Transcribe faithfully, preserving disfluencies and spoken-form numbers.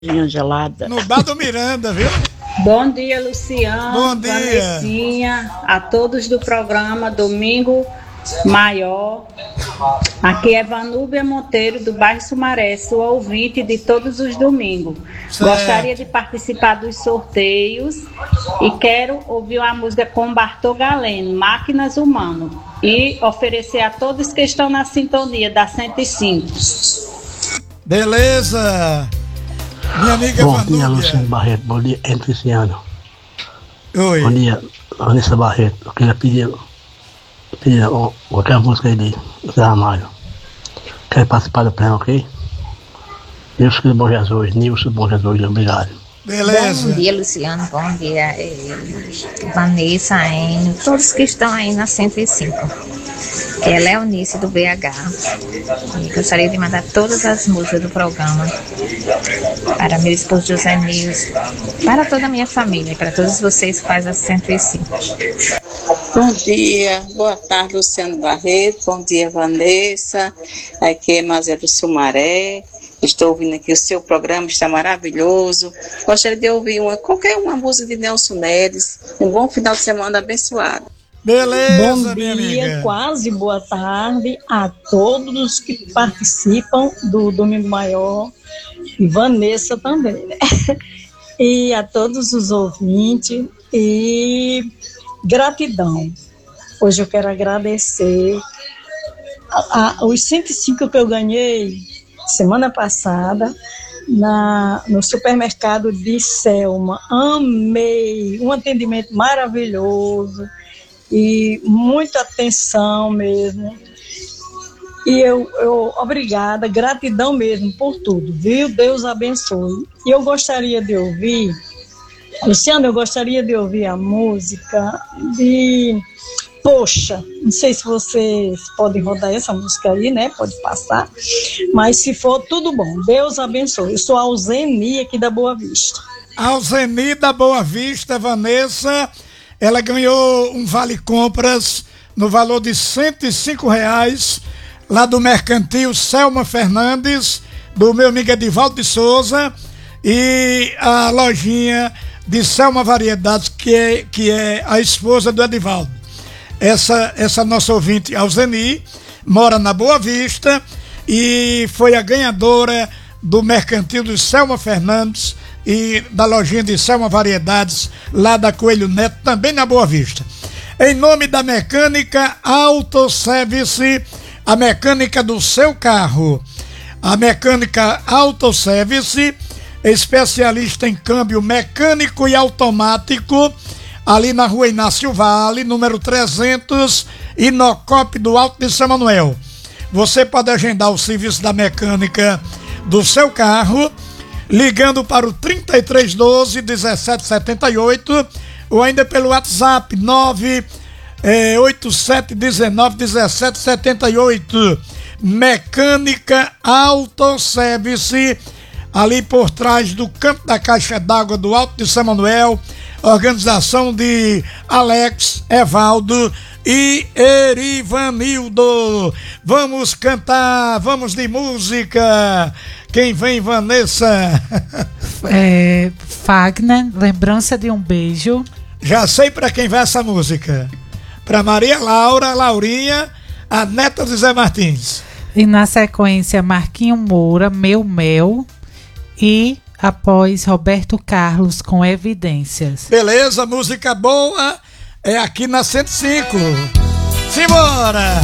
Gelada. No bar do Miranda, viu? Bom dia, Luciano. Bom dia. Vanessinha, a todos do programa Domingo Maior. Aqui é Vanúbia Monteiro, do bairro Sumaré, sua ouvinte de todos os domingos. Certo. Gostaria de participar dos sorteios e quero ouvir uma música com Bartô Galeno, Máquinas Humanas, e oferecer a todos que estão na sintonia da cento e cinco. Beleza! Minha amiga Bom Vanúbia. dia, Luciano Barreto. Bom dia, Entriciano. Oi. Bom dia, Vanessa Barreto. Eu queria pedir, pedir ó, qualquer música aí de Zé Ramalho. Quer participar do pleno, ok? Nilson de Bom Jesus, Nilson de Bom Jesus, obrigado. Beleza. Bom dia, Luciano. Bom dia, eh, Vanessa, Enio, todos que estão aí na cento e cinco. É Leonice do B H. E gostaria de mandar todas as músicas do programa para meu esposo José Nilson, para toda a minha família, para todos vocês que fazem a cento e cinco. Bom dia, boa tarde, Luciano Barreto. Bom dia, Vanessa. Aqui é Mazé do Sumaré. Estou ouvindo aqui o seu programa, está maravilhoso. Gostaria de ouvir uma, qualquer uma música de Nelson Neres. Um bom final de semana abençoado. Beleza, Bom minha dia, amiga. quase boa tarde a todos que participam do Domingo Maior e Vanessa também, né? E a todos os ouvintes e gratidão. Hoje eu quero agradecer a, a, os cento e cinco que eu ganhei semana passada na, no supermercado de Selma. Amei, um atendimento maravilhoso e muita atenção mesmo. E eu, eu, obrigada, gratidão mesmo por tudo, viu? Deus abençoe. E eu gostaria de ouvir, Luciano, eu gostaria de ouvir a música de Poxa. Não sei se vocês podem rodar essa música aí, né? Pode passar. Mas se for, tudo bom. Deus abençoe. Eu sou a Alzeni aqui da Boa Vista. Alzeni da Boa Vista, Vanessa. Ela ganhou um vale-compras no valor de cento e cinco reais, lá do Mercantil Selma Fernandes, do meu amigo Edivaldo de Souza, e a lojinha de Selma Variedades, que é, que é a esposa do Edivaldo. Essa, essa nossa ouvinte, Alzeni, mora na Boa Vista e foi a ganhadora do Mercantil do Selma Fernandes e da lojinha de Selma Variedades, lá da Coelho Neto, também na Boa Vista. Em nome da Mecânica Autoservice, a mecânica do seu carro. A Mecânica Autoservice, especialista em câmbio mecânico e automático, ali na rua Inácio Vale, número trezentos, Inocop do Alto de São Manuel. Você pode agendar o serviço da mecânica do seu carro ligando para o trinta e três doze, dezessete setenta e oito ou ainda pelo WhatsApp nove oito sete um nove, um sete sete oito. Mecânica Autoservice, ali por trás do canto da caixa d'água do Alto de São Manuel. Organização de Alex, Evaldo e Erivanildo. Vamos cantar, vamos de música. Quem vem, Vanessa? É, Fagner, Lembrança de um Beijo. Já sei pra quem vai essa música. Pra Maria Laura, Laurinha, a neta de Zé Martins. E na sequência, Marquinho Moura, Meu Mel. E após Roberto Carlos com Evidências. Beleza, música boa é aqui na cento e cinco. Simbora!